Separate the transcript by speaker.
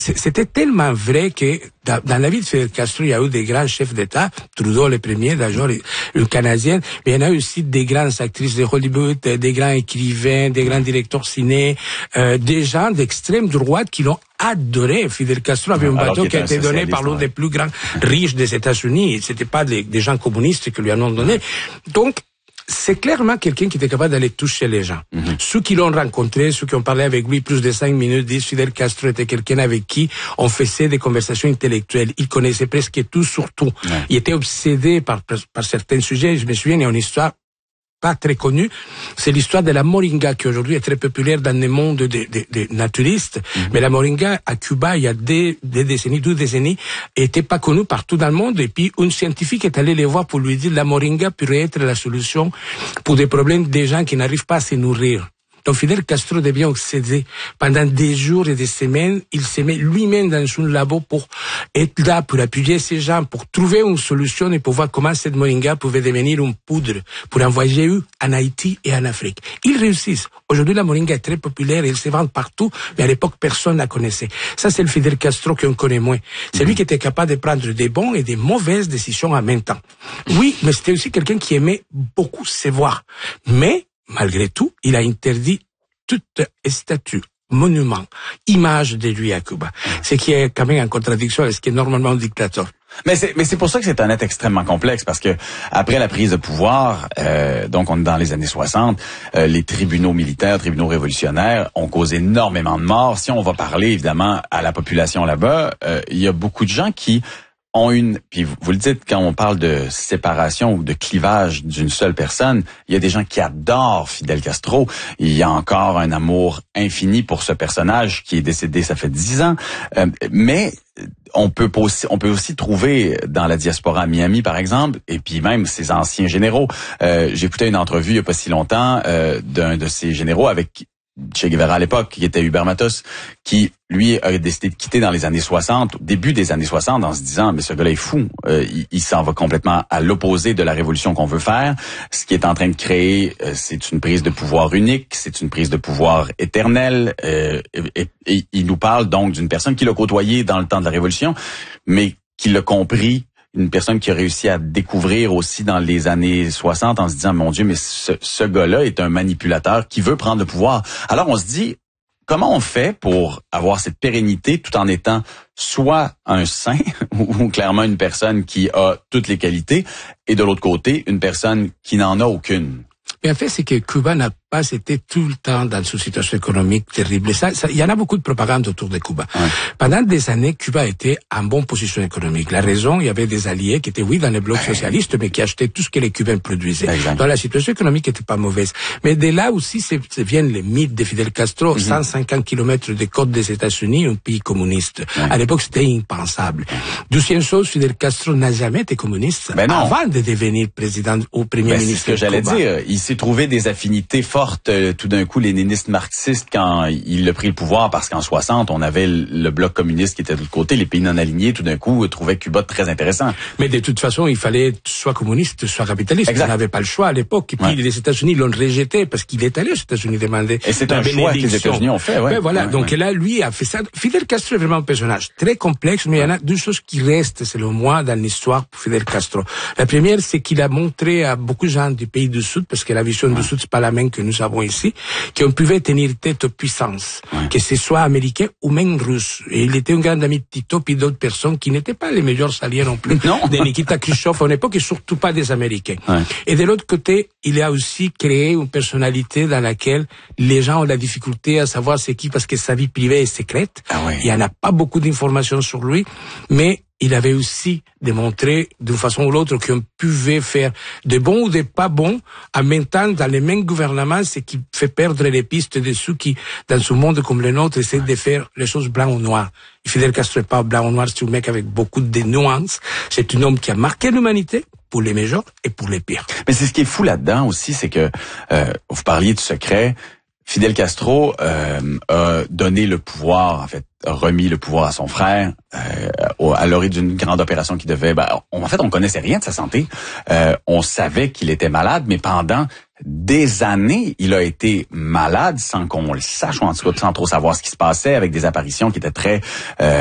Speaker 1: C'était tellement vrai que dans la vie de Fidel Castro, il y a eu des grands chefs d'État, Trudeau le premier, d'ailleurs, une Canadienne, mais il y en a aussi des grandes actrices de Hollywood, des grands écrivains, des grands directeurs ciné, des gens d'extrême droite qui l'ont adoré. Fidel Castro avait un bateau qui a été donné par l'un des plus grands riches des États-Unis. C'était pas des gens communistes qui lui en ont donné. Donc, c'est clairement quelqu'un qui était capable d'aller toucher les gens. Ceux qui l'ont rencontré, ceux qui ont parlé avec lui plus de 5 minutes, disent Fidel Castro était quelqu'un avec qui on faisait des conversations intellectuelles. Il connaissait presque tout sur tout. Il était obsédé par certains sujets. Je me souviens, il y a une histoire pas très connue, c'est l'histoire de la moringa qui aujourd'hui est très populaire dans le monde des naturistes. Mais la moringa à Cuba, il y a 2 décennies, était pas connue partout dans le monde. Et puis, un scientifique est allé les voir pour lui dire la moringa pourrait être la solution pour des problèmes des gens qui n'arrivent pas à se nourrir. Donc Fidel Castro devient obsédé. Pendant des jours et des semaines, il se met lui-même dans un labo pour être là, pour appuyer ces gens, pour trouver une solution et pour voir comment cette moringa pouvait devenir une poudre pour envoyer en Haïti et en Afrique. Ils réussissent. Aujourd'hui, la moringa est très populaire et elle se vend partout, mais à l'époque, personne ne la connaissait. Ça, c'est le Fidel Castro qu'on connaît moins. C'est lui qui était capable de prendre des bonnes et des mauvaises décisions en même temps. Oui, mais c'était aussi quelqu'un qui aimait beaucoup se voir. Mais, malgré tout, il a interdit toute statue, monument, image de lui à Cuba. Ce qui est quand même en contradiction avec ce qui est normalement un dictateur.
Speaker 2: Mais c'est pour ça que c'est un être extrêmement complexe, parce que après la prise de pouvoir, donc on est dans les années 60, les tribunaux militaires, tribunaux révolutionnaires ont causé énormément de morts. Si on va parler évidemment à la population là-bas, il y a beaucoup de gens qui ont puis vous le dites, quand on parle de séparation ou de clivage d'une seule personne, il y a des gens qui adorent Fidel Castro. Il y a encore un amour infini pour ce personnage qui est décédé, ça fait 10 ans. Mais on peut aussi trouver dans la diaspora à Miami, par exemple, et puis même ses anciens généraux. J'écoutais une entrevue il y a pas si longtemps d'un de ces généraux avec Che Guevara à l'époque, qui était Hubert Matos, qui, lui, a décidé de quitter dans les années 60, au début des années 60, en se disant, mais ce gars-là est fou. Il s'en va complètement à l'opposé de la révolution qu'on veut faire. Ce qui est en train de créer, c'est une prise de pouvoir unique, c'est une prise de pouvoir éternelle. Et il nous parle donc d'une personne qui l'a côtoyé dans le temps de la révolution, mais qui l'a compris. Une personne qui a réussi à découvrir aussi dans les années 60 en se disant, mon Dieu, mais ce gars-là est un manipulateur qui veut prendre le pouvoir. Alors on se dit, comment on fait pour avoir cette pérennité tout en étant soit un saint ou clairement une personne qui a toutes les qualités et de l'autre côté, une personne qui n'en a aucune?
Speaker 1: Mais en fait, c'est que Cuba n'a pas été tout le temps dans une situation économique terrible. Il y en a beaucoup de propagande autour de Cuba. Ouais. Pendant des années, Cuba était en bonne position économique. La raison, il y avait des alliés qui étaient, oui, dans les blocs socialistes, mais qui achetaient tout ce que les Cubains produisaient. Exactement. Donc la situation économique n'était pas mauvaise. Mais de là aussi, viennent les mythes de Fidel Castro, 150 kilomètres des côtes des États-Unis, un pays communiste. À l'époque, c'était impensable. Deuxième chose, Fidel Castro n'a jamais été communiste avant de devenir président ou premier ministre.
Speaker 2: C'est ce que j'allais dire. Il s'est trouvé des affinités fortes tout d'un coup léniniste marxiste quand il a pris le pouvoir, parce qu'en 60 on avait le bloc communiste qui était de l'autre côté, les pays non alignés tout d'un coup trouvaient Cuba très intéressant.
Speaker 1: Mais de toute façon il fallait soit communiste soit capitaliste. Exact. On n'avait pas le choix à l'époque. Et puis les États-Unis l'ont rejeté parce qu'il est allé aux États-Unis demander.
Speaker 2: Et c'est un choix que les États-Unis ont fait.
Speaker 1: Donc là lui a fait ça. Fidel Castro est vraiment un personnage très complexe, mais il y en a 2 choses qui restent selon moi dans l'histoire pour Fidel Castro. La première, c'est qu'il a montré à beaucoup de gens du pays du Sud, parce que la vision du Sud c'est pas la même que nous avons ici, qu'on pouvait tenir tête aux puissances, que ce soit américain ou même russe. Et il était un grand ami de Tito, puis d'autres personnes qui n'étaient pas les meilleurs alliés non plus. De Nikita Khrushchev à l'époque, et surtout pas des Américains. Et de l'autre côté, il a aussi créé une personnalité dans laquelle les gens ont la difficulté à savoir c'est qui, parce que sa vie privée est secrète. Il y en a pas beaucoup d'informations sur lui, mais il avait aussi démontré d'une façon ou l'autre qu'on pouvait faire de bons ou de pas bons en même temps dans les mêmes gouvernements, ce qui fait perdre les pistes de ceux qui, dans ce monde comme le nôtre, essaient de faire les choses blanc ou noir. Et Fidel Castro n'est pas blanc ou noir, c'est un mec avec beaucoup de nuances. C'est un homme qui a marqué l'humanité pour les meilleurs et pour les pires.
Speaker 2: Mais c'est ce qui est fou là-dedans aussi, c'est que vous parliez de secret. Fidel Castro a donné le pouvoir, en fait, a remis le pouvoir à son frère à l'orée d'une grande opération qui devait... on connaissait rien de sa santé. On savait qu'il était malade, mais pendant des années, il a été malade sans qu'on le sache, ou en tout cas sans trop savoir ce qui se passait, avec des apparitions qui étaient très